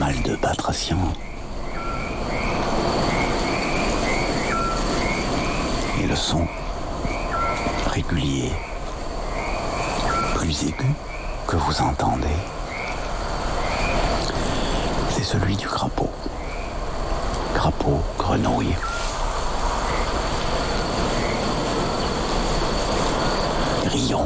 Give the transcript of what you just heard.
mal de batraciens. Et le son, régulier, plus aigu que vous entendez, c'est celui du crapaud. Crapaud, grenouille. Grillon.